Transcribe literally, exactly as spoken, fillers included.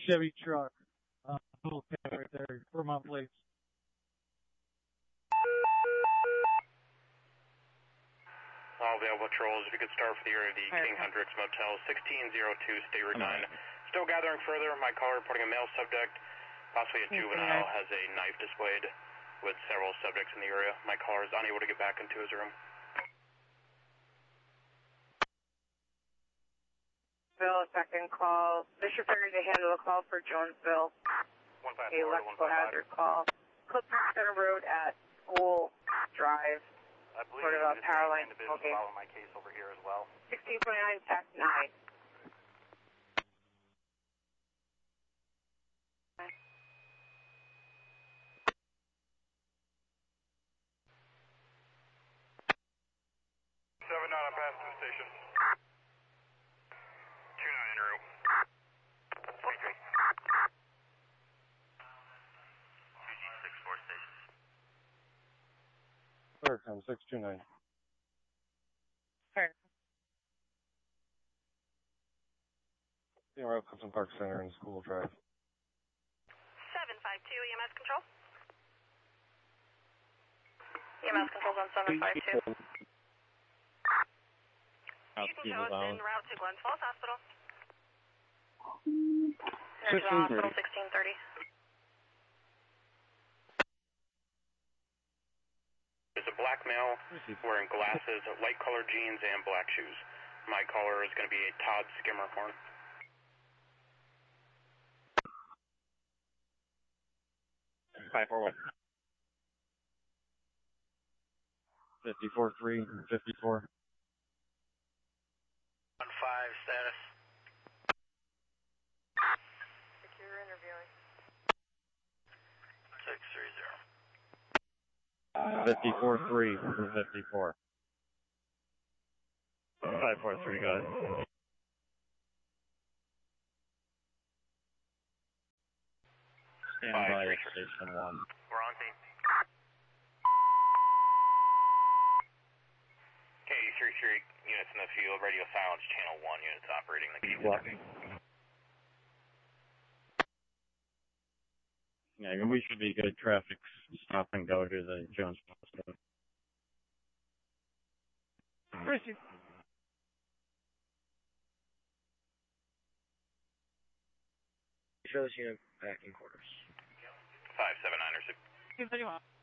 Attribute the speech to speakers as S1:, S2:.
S1: Chevy truck. Uh, little cab right there. Vermont plates.
S2: All available patrols, if you could start for the area of the King Hendricks Motel, sixteen oh two, State Route nine. Still gathering further. My caller reporting a male subject, possibly a juvenile, has a knife displayed with several subjects in the area. My caller is unable to get back into his room.
S3: Bill, second call. Bishop Ferry to handle a call for Jonesville. A electrical hazard call. Clifton Center Road at School Drive.
S2: I believe
S3: sort of a power line
S2: individual
S3: smoking.
S2: following my case over here as well.
S3: sixteen twenty-nine, tax nine.
S2: Seven nine, I'm passing the station. Two nine in route. Twenty-three. Two G six four station.
S1: Third time, six two nine.
S3: Fair.
S1: Yeah, we're at Clifton Park Center and School Drive.
S4: seven five two, E M S control. E M S control's on seven five two. You can show us en route to Glen Falls Hospital. There's the hospital, sixteen thirty.
S2: There's a black male wearing glasses, light colored jeans, and black shoes. My caller is going to be a Todd Skimmerhorn.
S1: Five four one. Fifty-four three fifty-four.
S2: One five status.
S4: Secure interviewing.
S2: Six three zero.
S1: Fifty-four three fifty-four. Five four three, got it. Stand by at station one.
S2: We're on scene. K three three units in the field, radio silence, channel one units operating the cable.
S1: Yeah, we should be good. Traffic stop and go to the Jones Hospital.
S5: Shows unit back in quarters.
S2: five seven nine or six.